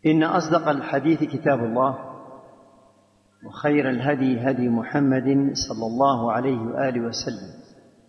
إن أصدق الحديث كتاب الله، وخير الهدي هدي محمد صلى الله عليه وآله وسلم،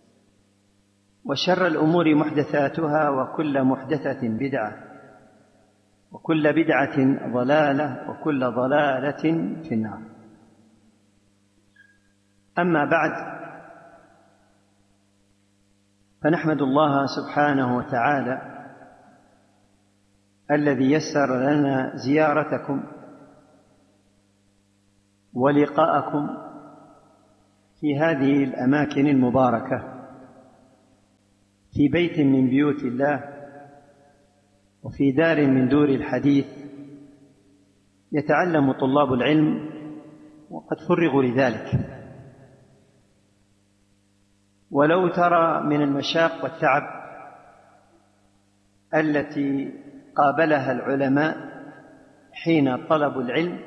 وشر الأمور محدثاتها، وكل محدثة بدعة، وكل بدعة ضلالة، وكل ضلالة في النار. أما بعد، فنحمد الله سبحانه وتعالى الذي يسر لنا زيارتكم ولقاءكم في هذه الأماكن المباركة، في بيت من بيوت الله، وفي دار من دور الحديث يتعلم طلاب العلم وقد فرغوا لذلك. ولو ترى من المشاق والتعب التي قابلها العلماء حين طلبوا العلم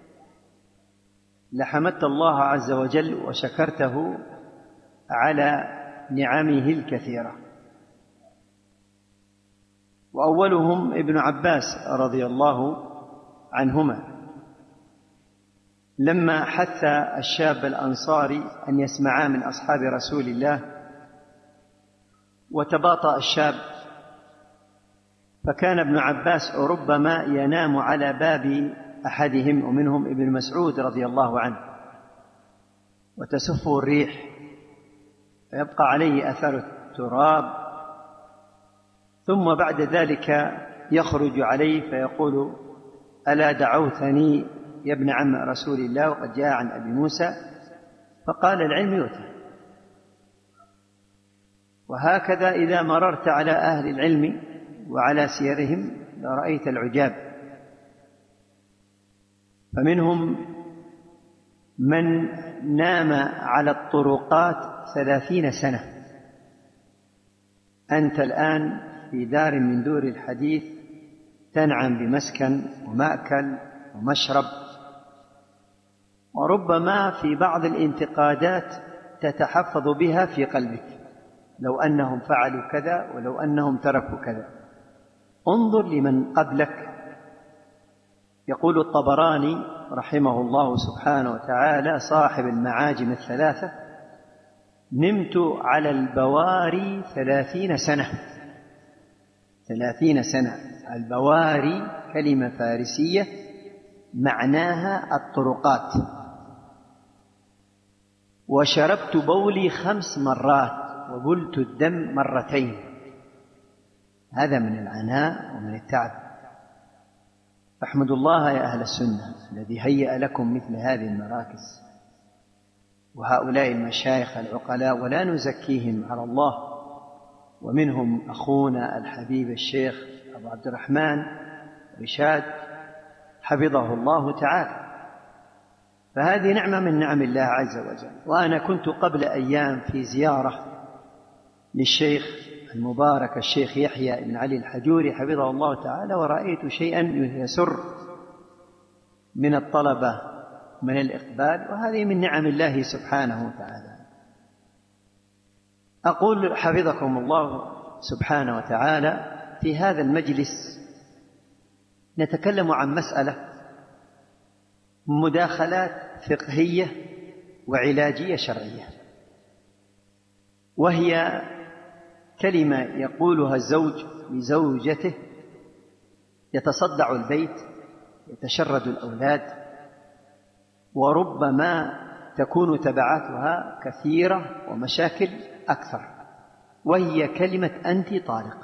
لحمدت الله عز وجل وشكرته على نعمه الكثيرة. وأولهم ابن عباس رضي الله عنهما، لما حث الشاب الأنصاري أن يسمعا من أصحاب رسول الله، وتباطأ الشاب، فكان ابن عباس ربما ينام على باب أحدهم، ومنهم ابن مسعود رضي الله عنه، وتسفه الريح فيبقى عليه أثر التراب، ثم بعد ذلك يخرج عليه فيقول: ألا دعوتني يا ابن عم رسول الله؟ وقد جاء عن أبي موسى فقال: العلم يؤتى. وهكذا إذا مررت على أهل العلم وعلى سيرهم لرأيت العجاب. فمنهم من نام على الطرقات 30 سنة. أنت الآن في دار من دور الحديث تنعم بمسكن ومأكل ومشرب، وربما في بعض الانتقادات تتحفظ بها في قلبك: لو أنهم فعلوا كذا، ولو أنهم تركوا كذا. انظر لمن قبلك. يقول الطبراني رحمه الله سبحانه وتعالى صاحب المعاجم الثلاثة: نمت على البواري 30 سنة. 30 سنة. البواري كلمة فارسية معناها الطرقات. وشربت بولي 5 مرات، وبلت الدم 2 مرات. هذا من العناء ومن التعب. فاحمدوا الله يا أهل السنة الذي هيأ لكم مثل هذه المراكز وهؤلاء المشايخ العقلاء، ولا نزكيهم على الله. ومنهم أخونا الحبيب الشيخ أبو عبد الرحمن رشاد حفظه الله تعالى. فهذه نعمة من نعم الله عز وجل. وأنا كنت قبل أيام في زيارة للشيخ المبارك الشيخ يحيى بن علي الحجوري حفظه الله تعالى، ورأيت شيئا يسر من الطلبة من الإقبال، وهذه من نعم الله سبحانه وتعالى. أقول حفظكم الله سبحانه وتعالى، في هذا المجلس نتكلم عن مسألة مداخلات فقهية وعلاجية شرعية، وهي كلمة يقولها الزوج لزوجته: يتصدع البيت، يتشرد الأولاد، وربما تكون تبعاتها كثيرة ومشاكل أكثر، وهي كلمة أنت طالق.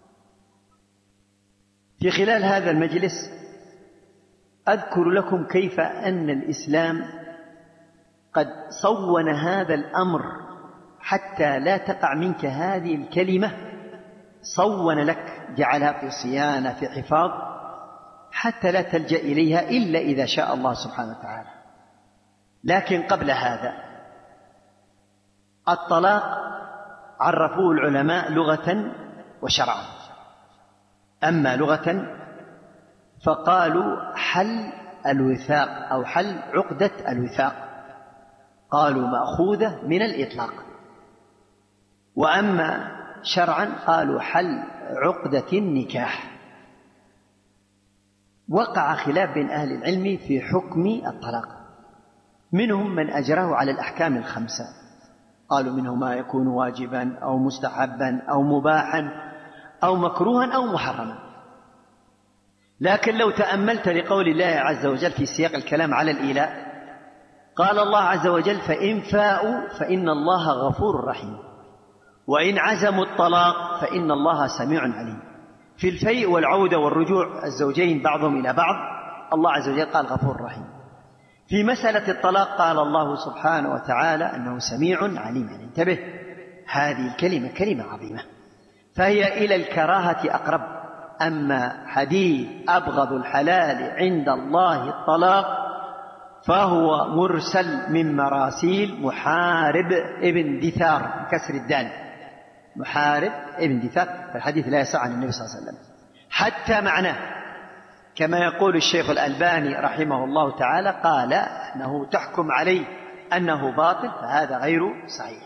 في خلال هذا المجلس أذكر لكم كيف أن الإسلام قد صون هذا الأمر حتى لا تقع منك هذه الكلمة. صون لك، جعلها في صيانة، في حفاظ، حتى لا تلجأ إليها إلا إذا شاء الله سبحانه وتعالى. لكن قبل هذا الطلاق عرفوه العلماء لغة وشرعا. أما لغة فقالوا حل الوثاق أو حل عقدة الوثاق، قالوا مأخوذة من الإطلاق. وأما شرعا قالوا حل عقدة النكاح. وقع خلاف بين أهل العلم في حكم الطلاق، منهم من أجره على الأحكام الخمسة، قالوا منه ما يكون واجبا أو مستحبا أو مباحا أو مكروها أو محرما. لكن لو تأملت لقول الله عز وجل في سياق الكلام على الإيلاء، قال الله عز وجل: فإن فاءوا فإن الله غفور رحيم، وإن عزموا الطلاق فإن الله سميع عليم. في الفيء والعودة والرجوع الزوجين بعضهم إلى بعض الله عز وجل قال غفور رحيم. في مسألة الطلاق قال الله سبحانه وتعالى أنه سميع عليم. يعني انتبه، هذه الكلمة كلمة عظيمة، فهي إلى الكراهة أقرب. أما حديث أبغض الحلال عند الله الطلاق فهو مرسل من مراسيل محارب ابن دثار بكسر الدال، محارب ابن دثار، فالحديث لا يصح عن النبي صلى الله عليه وسلم حتى معناه، كما يقول الشيخ الألباني رحمه الله تعالى قال أنه تحكم عليه أنه باطل، فهذا غير صحيح.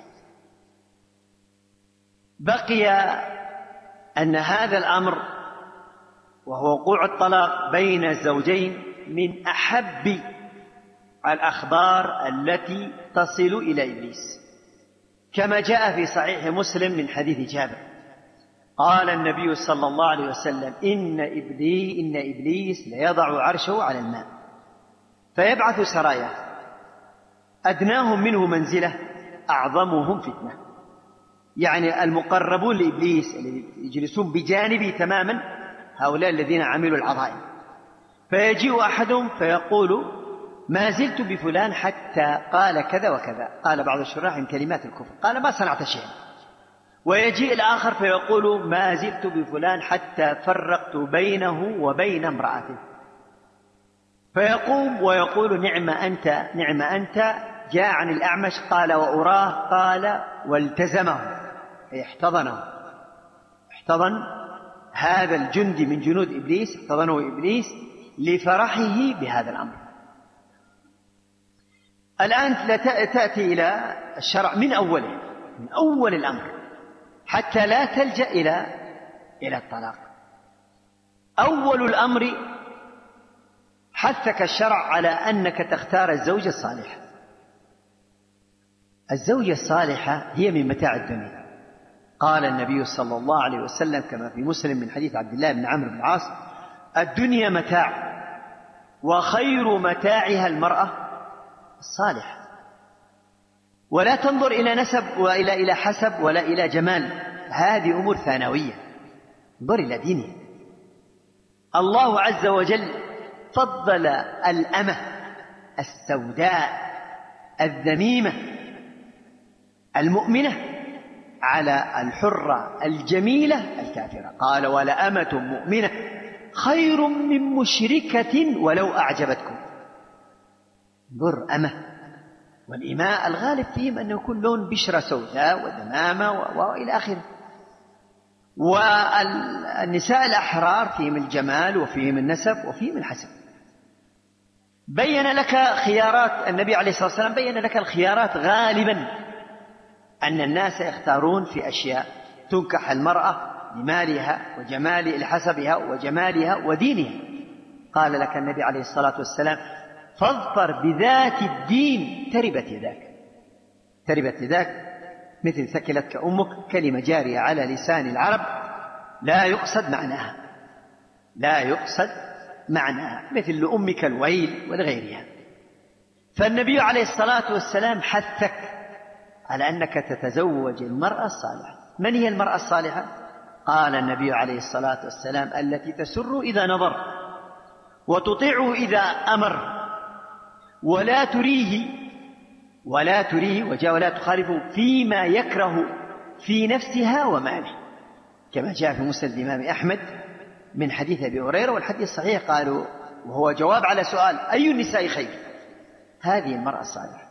بقي أن هذا الأمر وهو وقوع الطلاق بين الزوجين من أحب الأخبار التي تصل إلى إبليس، كما جاء في صحيح مسلم من حديث جابر قال النبي صلى الله عليه وسلم: إن إبليس ليضع عرشه على الماء فيبعث سرايا، أدناهم منه منزلة أعظمهم فتنة. يعني المقربون لإبليس الذين يجلسون بجانبه تماما هؤلاء الذين عملوا العظائم، فيجيء أحدهم فيقول: ما زلت بفلان حتى قال كذا وكذا. قال بعض الشراح من كلمات الكفر، قال: ما صنعت شيئا. ويجيء الآخر فيقول: ما زلت بفلان حتى فرقت بينه وبين امرأته. فيقوم ويقول: نعم أنت نعم أنت. جاء عن الأعمش قال: وأراه قال والتزمه، أي احتضنه، احتضن هذا الجندي من جنود إبليس، احتضنه إبليس لفرحه بهذا الأمر. الآن تأتي إلى الشرع من أوله، من أول الأمر، حتى لا تلجأ إلى الطلاق. أول الأمر حثك الشرع على أنك تختار الزوجة الصالحة. الزوجة الصالحة هي من متاع الدنيا. قال النبي صلى الله عليه وسلم كما في مسلم من حديث عبد الله بن عمرو بن العاص: الدنيا متاع وخير متاعها المرأة الصالحة. ولا تنظر إلى نسب ولا إلى حسب ولا إلى جمال، هذه أمور ثانوية، انظر إلى دينها. الله عز وجل فضل الأمة السوداء الذميمة المؤمنة على الحرة الجميلة الكافرة. قال: ولأمة مؤمنة خير من مشركة ولو أعجبتكم. انظر أمة، والإماء الغالب فيهم أنه يكون لون بشرة سوداء ودمامة وإلى آخره. والنساء الأحرار فيهم الجمال وفيهم النسب وفيهم الحسب. بين لك خيارات النبي عليه الصلاة والسلام، بين لك الخيارات غالبا أن الناس يختارون في أشياء تنكح المرأة لمالها وجمال لحسبها وجمالها ودينها. قال لك النبي عليه الصلاة والسلام: فاظفر بذات الدين تربت يداك. تربت يداك مثل ثكلتك أمك، كلمة جارية على لسان العرب لا يقصد معناها، لا يقصد معناها، مثل لأمك الويل ولغيرها. فالنبي عليه الصلاة والسلام حثك على أنك تتزوج المرأة الصالحة. من هي المرأة الصالحة؟ قال النبي عليه الصلاة والسلام: التي تسر إذا نظر وتطيعه إذا أمر ولا تريه وجاء ولا تخالفه فيما يكره في نفسها وماله، كما جاء في مسند الإمام أحمد من حديث أبي هريرة. والحديث صحيح، قالوا وهو جواب على سؤال أي النساء خير، هذه المرأة الصالحة.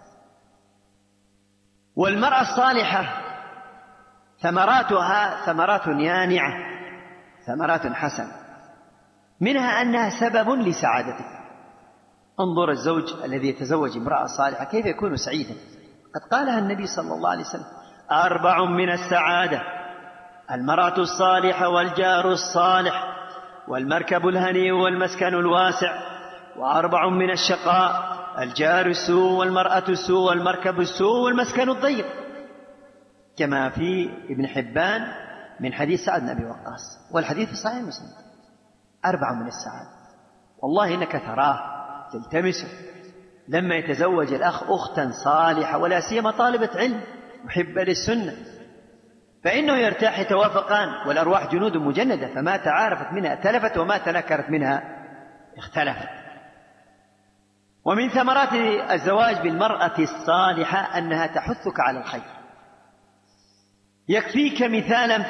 والمرأة الصالحة ثمراتها ثمرات يانعة، ثمرات حسنة، منها أنها سبب لسعادتك. انظر الزوج الذي يتزوج امرأة صالحة كيف يكون سعيدا. قد قالها النبي صلى الله عليه وسلم: 4 من السعادة: المرأة الصالحة والجار الصالح والمركب الهنيء والمسكن الواسع، وأربع من الشقاء: الجار السوء والمرأة السوء والمركب السوء والمسكن الضيق، كما في ابن حبان من حديث سعد بن أبي وقاص، والحديث في صحيح مسلم. 4 من السعادة، والله إنك تراه تلتمسه لما يتزوج الأخ أختا صالحة، ولا سيما طالبة علم محبة للسنة، فإنه يرتاح، يتوافقان، والأرواح جنود مجندة، فما تعارفت منها ائتلفت وما تنكرت منها اختلفت. ومن ثمرات الزواج بالمرأة الصالحة أنها تحثك على الخير. يكفيك مثالا